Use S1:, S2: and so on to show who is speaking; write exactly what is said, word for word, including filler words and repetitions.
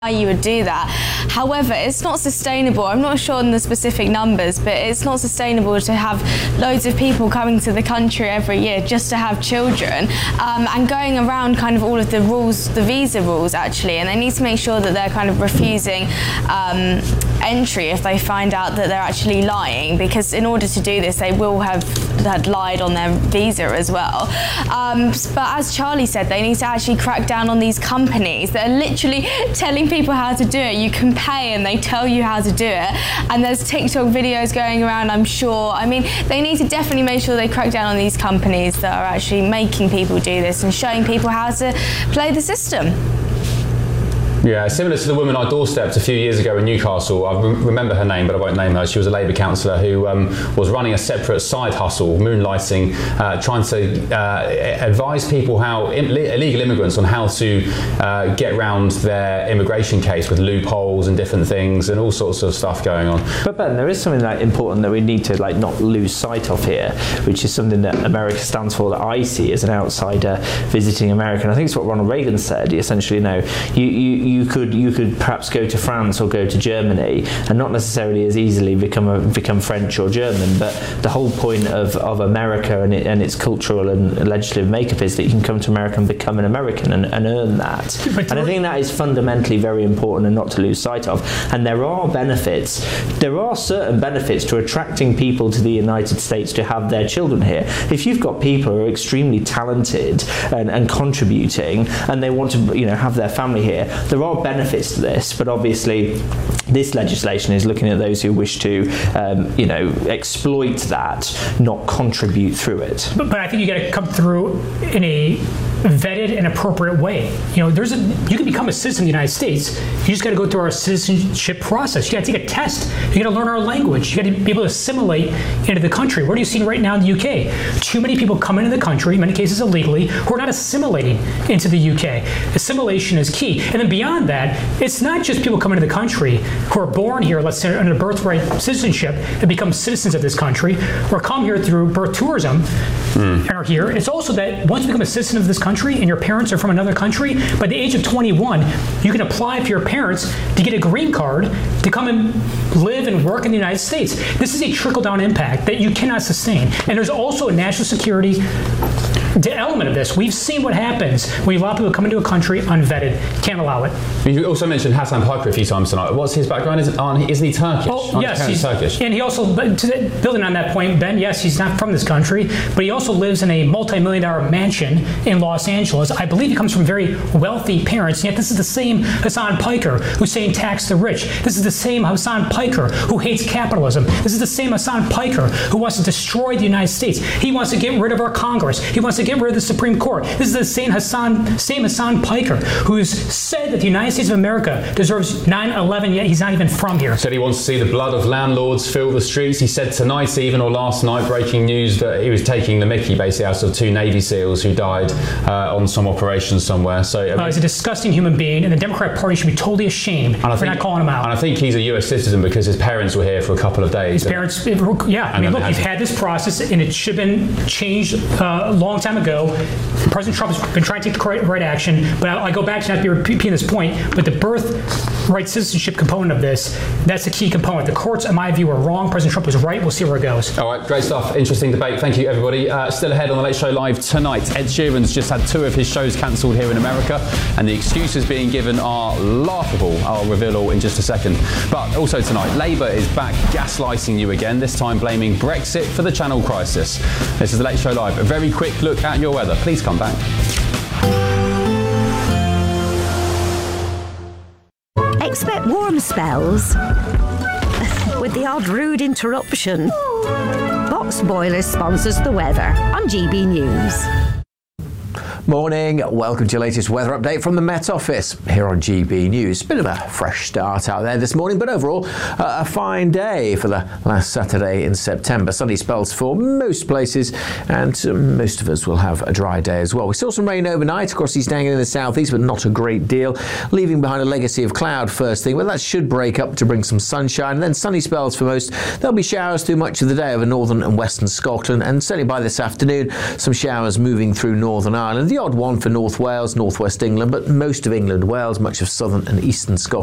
S1: you would do that. However, it's not sustainable. I'm not sure on the specific numbers, but it's not sustainable to have loads of people coming to the country every year just to have children um, and going around kind of all of the rules, the visa rules actually, and they need to make sure that they're kind of refusing um, entry if they find out that they're actually lying, because in order to do this they will have had lied on their visa as well. Um, but as Charlie said, they need to actually crack down on these companies that are literally telling people how to do it. You can pay and they tell you how to do it, and there's TikTok videos going around, I'm sure. I mean, they need to definitely make sure they crack down on these companies that are actually making people do this and showing people how to play the system.
S2: Yeah, similar to the woman I doorstepped a few years ago in Newcastle. I re- remember her name, but I won't name her. She was a Labour councillor who um, was running a separate side hustle, moonlighting, uh, trying to uh, advise people, how Im- illegal immigrants, on how to uh, get around their immigration case with loopholes and different things and all sorts of stuff going on.
S3: But Ben, there is something like important that we need to like not lose sight of here, which is something that America stands for, that I see as an outsider visiting America. And I think it's what Ronald Reagan said. Essentially, you know, you, you You could you could perhaps go to France or go to Germany and not necessarily as easily become a, become French or German, but the whole point of, of America and, it, and its cultural and legislative makeup is that you can come to America and become an American and, and earn that. And I think that is fundamentally very important and not to lose sight of. And there are benefits, there are certain benefits to attracting people to the United States to have their children here. If you've got people who are extremely talented and, and contributing and they want to, you know, have their family here, there are benefits to this, but obviously this legislation is looking at those who wish to, um, you know, exploit that, not contribute through it.
S4: But, but I think you got to come through in a vetted and appropriate way. You know, there's a you can become a citizen of the United States. You just got to go through our citizenship process. You got to take a test. You got to learn our language. You got to be able to assimilate into the country. What are you seeing right now in the U K? Too many people come into the country, in many cases illegally, who are not assimilating into the U K. Assimilation is key. And then beyond that, it's not just people coming to the country who are born here, let's say under birthright citizenship, and become citizens of this country, or come here through birth tourism mm. and are here. It's also that once you become a citizen of this country and your parents are from another country, by the age of twenty-one, you can apply for your parents to get a green card to come and live and work in the United States. This is a trickle-down impact that you cannot sustain. And there's also a national security the element of this. We've seen what happens when you allow people to come into a country unvetted. Can't allow it.
S2: You also mentioned Hassan Piker a few times tonight. What's his background? Isn't, isn't he Turkish?
S4: Oh, yes, he's
S2: Turkish.
S4: And he also, to, building on that point, Ben, yes, he's not from this country, but he also lives in a multi-million dollar mansion in Los Angeles. I believe he comes from very wealthy parents, and yet this is the same Hassan Piker who's saying tax the rich. This is the same Hassan Piker who hates capitalism. This is the same Hassan Piker who wants to destroy the United States. He wants to get rid of our Congress. He wants to get rid of the Supreme Court. This is the same Hassan, same Hassan Piker who's said that the United States of America deserves nine eleven, yet he's not even from here.
S2: Said he wants to see the blood of landlords fill the streets. He said tonight even, or last night, breaking news, that he was taking the mickey basically out of two Navy SEALs who died uh, on some operation somewhere. So I mean,
S4: uh, he's a disgusting human being, and the Democrat Party should be totally ashamed for
S2: think,
S4: not calling him out.
S2: And I think he's a U S citizen because his parents were here for a couple of days.
S4: His parents, yeah. I mean, look, you've had this process, and it should have been changed uh, a long time ago. President Trump has been trying to take the correct, right action, but I, I go back to not be repeating this point, but the birthright citizenship component of this, that's the key component. The courts, in my view, are wrong. President Trump was right. We'll see where it goes.
S2: All right, great stuff. Interesting debate. Thank you, everybody. Uh, still ahead on The Late Show Live tonight. Ed Sheeran's just had two of his shows cancelled here in America, and the excuses being given are laughable. I'll reveal all in just a second. But also tonight, Labour is back gaslighting you again, this time blaming Brexit for the Channel crisis. This is The Late Show Live. A very quick look at your weather. Please come back.
S5: Expect warm spells with the odd rude interruption. Box Boilers sponsors the weather on G B News.
S6: Morning, welcome to your latest weather update from the Met Office here on G B News. Bit of a fresh start out there this morning, but overall uh, a fine day for the last Saturday in September. Sunny spells for most places, and uh, most of us will have a dry day as well. We saw some rain overnight across East Anglia in the southeast, but not a great deal, leaving behind a legacy of cloud first thing, but that should break up to bring some sunshine, and then sunny spells for most. There'll be showers through much of the day over northern and western Scotland, and certainly by this afternoon, some showers moving through Northern Ireland. The odd one for North Wales, North West England, but most of England, Wales, much of southern and eastern Scotland